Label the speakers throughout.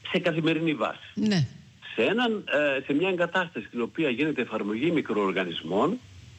Speaker 1: σε καθημερινή βάση.
Speaker 2: Ναι.
Speaker 1: Σε μια εγκατάσταση στην οποία γίνεται εφαρμογή μικροοργανισμών,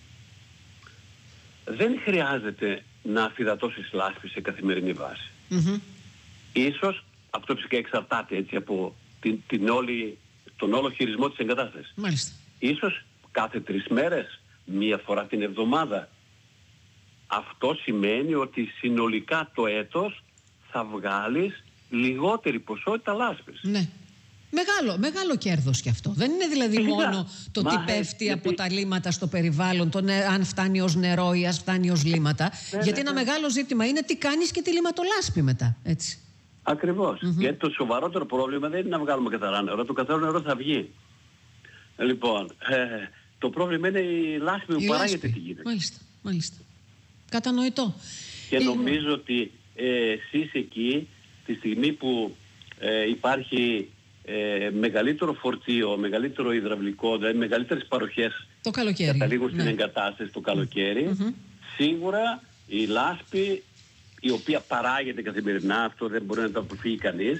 Speaker 1: δεν χρειάζεται να αφυδατώσεις λάσπη σε καθημερινή βάση. Ίσως, αυτό φυσικά εξαρτάται έτσι από τον όλο χειρισμό της εγκατάστασης.
Speaker 2: Μάλιστα.
Speaker 1: Ίσως κάθε 3 μέρες, μία φορά την εβδομάδα. Αυτό σημαίνει ότι συνολικά το έτος θα βγάλεις λιγότερη ποσότητα λάσπης.
Speaker 2: Ναι. Μεγάλο κέρδος κι αυτό. Δεν είναι δηλαδή μόνο το τι πέφτει από τα λίμματα στο περιβάλλον, αν φτάνει ως νερό ή αν φτάνει ως λίμματα. Γιατί ένα μεγάλο ζήτημα είναι τι κάνεις και τη λιματολάσπη μετά. Έτσι.
Speaker 1: Ακριβώς. Γιατί το σοβαρότερο πρόβλημα δεν είναι να βγάλουμε καθαρά νερό. Το καθαρό νερό θα βγει. Λοιπόν, το πρόβλημα είναι η λάσπη που παράγεται τι γίνεται.
Speaker 2: Μάλιστα. Κατανοητό.
Speaker 1: Και νομίζω ότι εσείς εκεί, τη στιγμή που υπάρχει μεγαλύτερο φορτίο, μεγαλύτερο υδραυλικό, δηλαδή μεγαλύτερες παροχές καταλήγουν στην εγκατάσταση το καλοκαίρι, σίγουρα η λάσπη, η οποία παράγεται καθημερινά, αυτό δεν μπορεί να το αποφύγει κανείς,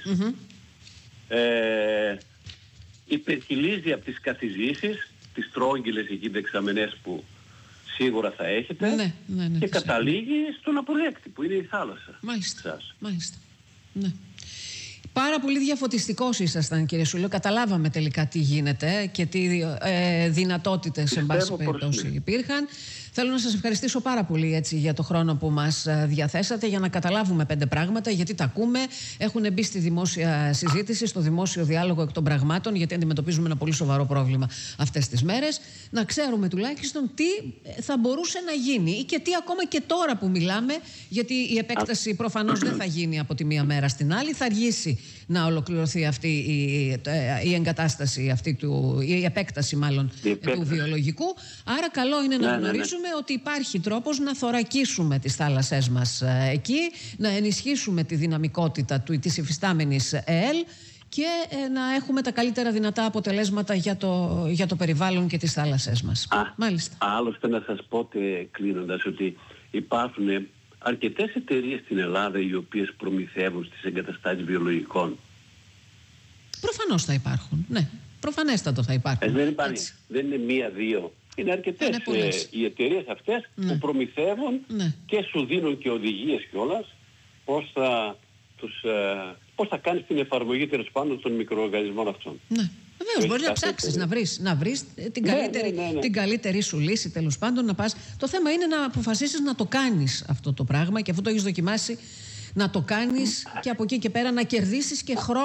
Speaker 1: υπερκυλίζει από τις καθιζήσεις, τις τρόγγυλες εκεί δεξαμενές που σίγουρα θα έχετε, και καταλήγει στον αποδέκτη που είναι η θάλασσα.
Speaker 2: Μάλιστα. Ναι. Πάρα πολύ διαφωτιστικός ήσασταν, κύριε Σουλέου. Καταλάβαμε τελικά τι γίνεται και τι δυνατότητες εν πάση περιπτώσει υπήρχαν. Θέλω να σας ευχαριστήσω πάρα πολύ έτσι, για το χρόνο που μας διαθέσατε για να καταλάβουμε 5 πράγματα, γιατί τα ακούμε, έχουν μπει στη δημόσια συζήτηση, στο δημόσιο διάλογο εκ των πραγμάτων, γιατί αντιμετωπίζουμε ένα πολύ σοβαρό πρόβλημα αυτές τις μέρες. Να ξέρουμε τουλάχιστον τι θα μπορούσε να γίνει ή και τι ακόμα και τώρα που μιλάμε, γιατί η επέκταση προφανώς δεν θα γίνει από τη μία μέρα στην άλλη, θα αργήσει να ολοκληρωθεί αυτή η εγκατάσταση, η επέκταση μάλλον του βιολογικού. Άρα καλό είναι να γνωρίζουμε ότι υπάρχει τρόπος να θωρακίσουμε τις θάλασσές μας εκεί, να ενισχύσουμε τη δυναμικότητα της υφιστάμενης ΕΕΛ και να έχουμε τα καλύτερα δυνατά αποτελέσματα για το περιβάλλον και τις θάλασσές μας. Μάλιστα.
Speaker 1: Άλλωστε να σας πω κλείνοντας ότι υπάρχουν αρκετές εταιρείες στην Ελλάδα οι οποίες προμηθεύουν στις εγκαταστάσεις βιολογικών.
Speaker 2: Προφανώς θα υπάρχουν, ναι. Προφανέστατο θα υπάρχουν.
Speaker 1: Δεν είναι μία-δύο. Είναι αρκετές οι εταιρείες αυτές που προμηθεύουν και σου δίνουν και οδηγίες κιόλας πώς θα κάνεις την εφαρμογή τέλος πάντων των μικροοργανισμών αυτών.
Speaker 2: Ναι. Βεβαίως, μπορεί να ψάξεις, να βρεις την καλύτερη σου λύση τέλος πάντων να πας. Το θέμα είναι να αποφασίσεις να το κάνεις αυτό το πράγμα και αφού το έχεις δοκιμάσει να το κάνεις και από εκεί και πέρα να κερδίσεις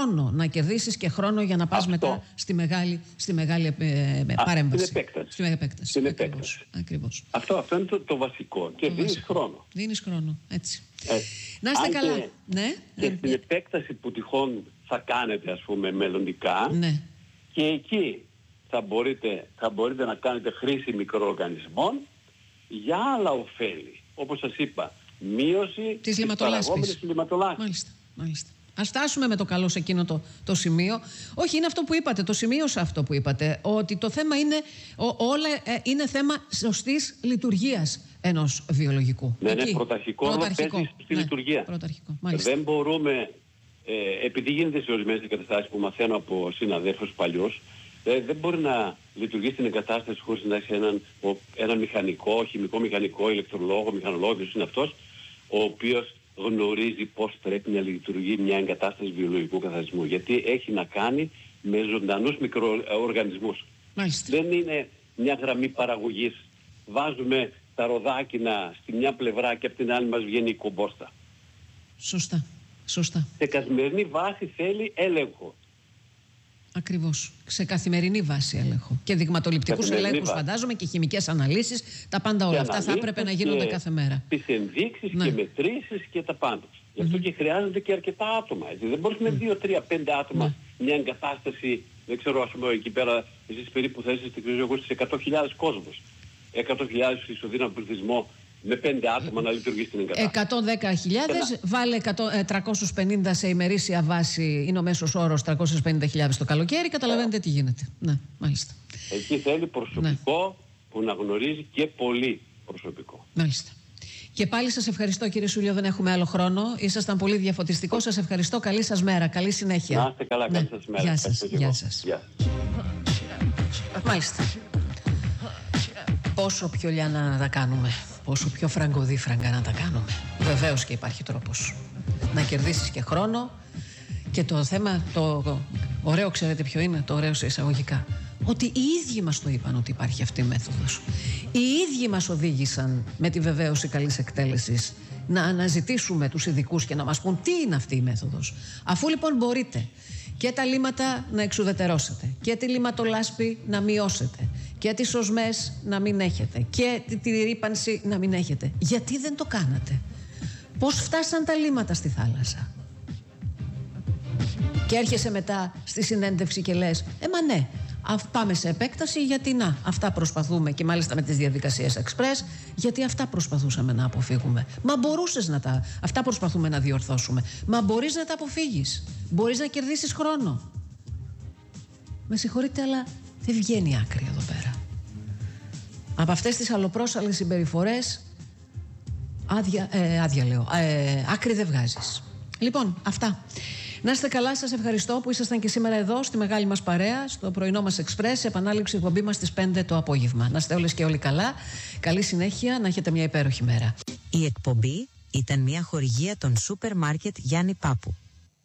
Speaker 2: και χρόνο για να πας μετά στη μεγάλη παρέμβαση.
Speaker 1: Στην επέκταση.
Speaker 2: Ακριβώς.
Speaker 1: Αυτό είναι το βασικό. Και
Speaker 2: δίνεις χρόνο, έτσι. Να είστε καλά.
Speaker 1: Και στην επέκταση που τυχόν θα κάνετε, ας πούμε, μελλοντικά, και εκεί θα μπορείτε να κάνετε χρήση μικροοργανισμών για άλλα ωφέλη. Όπως σας είπα, μείωση της παραγόμενης λιματολάσπης.
Speaker 2: Μάλιστα. Ας φτάσουμε με το καλό σε εκείνο το σημείο. Όχι, είναι αυτό που είπατε, το σημείωσα αυτό που είπατε, ότι το θέμα είναι, όλα είναι θέμα σωστής λειτουργίας ενός βιολογικού.
Speaker 1: Ναι, πρωταρχικό ρόλο παίζει στη λειτουργία. Δεν μπορούμε, επειδή γίνεται σε ορισμένες εγκαταστάσεις που μαθαίνω από συναδέλφους παλιούς, δεν μπορεί να λειτουργήσει την εγκατάσταση χωρίς να έχει έναν μηχανικό, χημικό μηχανικό, ηλεκτρολόγο, μηχανολόγο, ποιος είναι αυτός, ο οποίος γνωρίζει πώς πρέπει να λειτουργεί μια εγκατάσταση βιολογικού καθαρισμού. Γιατί έχει να κάνει με ζωντανούς μικροοργανισμούς. Δεν είναι μια γραμμή παραγωγής. Βάζουμε τα ροδάκινα στη μια πλευρά και από την άλλη μας βγαίνει η κομπόστα.
Speaker 2: Σωστά.
Speaker 1: Σε καθημερινή βάση θέλει έλεγχο.
Speaker 2: Ακριβώς. Σε καθημερινή βάση έλεγχο. Και δειγματοληπτικούς ελέγχους φαντάζομαι και χημικές αναλύσεις. Τα πάντα όλα αυτά θα έπρεπε να γίνονται κάθε μέρα.
Speaker 1: Τις ενδείξεις και μετρήσεις και τα πάντα. Γι' αυτό και χρειάζονται και αρκετά άτομα. Έτσι. Δεν μπορείς με 2, 3, 5 άτομα μια εγκατάσταση, δεν ξέρω, ας πούμε εκεί πέρα, εσείς περίπου θα είστε στις 100.000 κόσμος. 100.000 ισοδύναμο πληθυσμό με 5 άτομα να λειτουργεί στην εγκατάσταση.
Speaker 2: 110.000, βάλε 350 σε ημερήσια βάση, είναι ο μέσος όρος 350.000 το καλοκαίρι, καταλαβαίνετε τι γίνεται. Ναι, μάλιστα.
Speaker 1: Εκεί θέλει προσωπικό που να γνωρίζει και πολύ προσωπικό.
Speaker 2: Μάλιστα. Και πάλι σας ευχαριστώ, κύριε Σούλιο, δεν έχουμε άλλο χρόνο. Ήσασταν πολύ διαφωτιστικός. Σας ευχαριστώ. Καλή σας μέρα. Καλή συνέχεια.
Speaker 1: Να είστε καλά. Καλή σας μέρα.
Speaker 2: Γεια σας. Γεια σας. Μάλιστα. Πόσο πιο λιανά να τα κάνουμε, πόσο πιο φραγκοδίφραγκα να τα κάνουμε. Βεβαίως και υπάρχει τρόπος να κερδίσεις και χρόνο. Και το θέμα, το ωραίο, ξέρετε ποιο είναι, το ωραίο σε εισαγωγικά, ότι οι ίδιοι μας το είπαν ότι υπάρχει αυτή η μέθοδος. Οι ίδιοι μας οδήγησαν με τη βεβαίωση καλής εκτέλεσης να αναζητήσουμε τους ειδικούς και να μας πούν τι είναι αυτή η μέθοδος. Αφού λοιπόν μπορείτε και τα λίμματα να εξουδετερώσετε και τη λιματολάσπη να μειώσετε και τις οσμές να μην έχετε και τη ρύπανση να μην έχετε, γιατί δεν το κάνατε? Πώς φτάσαν τα λίμματα στη θάλασσα? Και έρχεσαι μετά στη συνέντευξη και λες, μα ναι, πάμε σε επέκταση γιατί να, αυτά προσπαθούμε, και μάλιστα με τις διαδικασίες express, γιατί αυτά προσπαθούσαμε να αποφύγουμε. Μα μπορούσες να αυτά προσπαθούμε να διορθώσουμε. Μα μπορείς να τα αποφύγεις. Μπορείς να κερδίσεις χρόνο. Με συγχωρείτε, αλλά δεν βγαίνει άκρη εδώ πέρα. Από αυτές τις αλλοπρόσαλλες συμπεριφορές άκρη δεν βγάζεις. Λοιπόν, αυτά. Να είστε καλά, σας ευχαριστώ που ήσασταν και σήμερα εδώ στη μεγάλη μας παρέα, στο πρωινό μας Express, επανάληψη εκπομπή μας στις 5 το απόγευμα. Να είστε όλες και όλοι καλά, καλή συνέχεια, να έχετε μια υπέροχη μέρα.
Speaker 3: Η εκπομπή ήταν μια χορηγία των σούπερ μάρκετ Γιάννη Πάπου.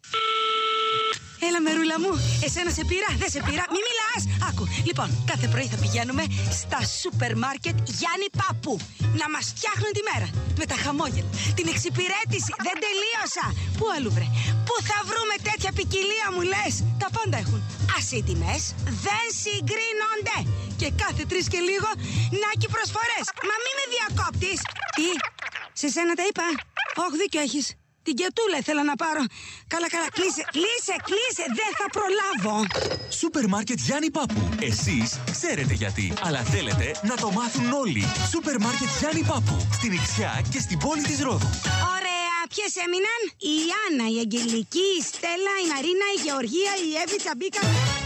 Speaker 4: Έλα, μερούλα μου, εσένα σε πήρα, δεν σε πήρα, μη μιλάς. Άκου, λοιπόν, κάθε πρωί θα πηγαίνουμε στα σούπερ μάρκετ Γιάννη Πάπου να μας φτιάχνουν τη μέρα. Με τα χαμόγελα, την εξυπηρέτηση, δεν τελείωσα. Πού αλλού βρε, πού θα βρούμε τέτοια ποικιλία μου λες? Τα πάντα έχουν. Ας οι τιμές δεν συγκρίνονται. Και κάθε 3 και λίγο, νάκι προσφορές. Μα μη με διακόπτεις. Τι, σε σένα τα είπα? Όχι, δίκιο έχεις. Την κετούλα ήθελα να πάρω. Καλά, κλείσε, δεν θα προλάβω.
Speaker 5: Σούπερ μάρκετ Γιάννη Πάπου. Εσείς ξέρετε γιατί, αλλά θέλετε να το μάθουν όλοι. Σούπερ μάρκετ Γιάννη Πάπου. Στην Ιξιά και στην πόλη της Ρόδου.
Speaker 4: Ωραία, ποιες έμειναν? Η Άννα, η Αγγελική, η Στέλλα, η Μαρίνα, η Γεωργία, η Εύη, Τσαμπίκα.